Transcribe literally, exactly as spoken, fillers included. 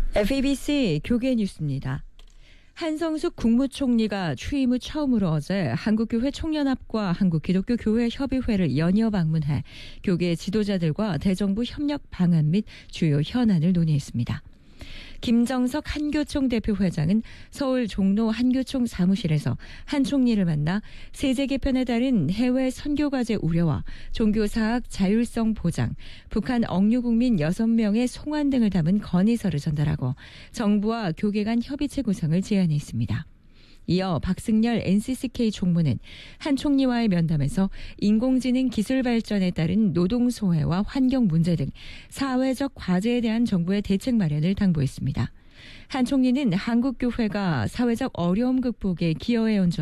에프이비씨 교계 뉴스입니다. 한성숙 국무총리가 취임 후 처음으로 어제 한국교회 총연합과 한국기독교교회 협의회를 연이어 방문해 교계 지도자들과 대정부 협력 방안 및 주요 현안을 논의했습니다. 김정석 한교총 대표회장은 서울 종로 한교총 사무실에서 한 총리를 만나 세제 개편에 따른 해외 선교과제 우려와 종교사학 자율성 보장, 북한 억류국민 여섯 명의 송환 등을 담은 건의서를 전달하고 정부와 교계 간 협의체 구성을 제안했습니다. 이어 박승열 엔씨씨케이 총무는 한 총리와의 면담에서 인공지능 기술 발전에 따른 노동 소외와 환경 문제 등 사회적 과제에 대한 정부의 대책 마련을 당부했습니다. 한 총리는 한국교회가 사회적 어려움 극복에 기여해온 점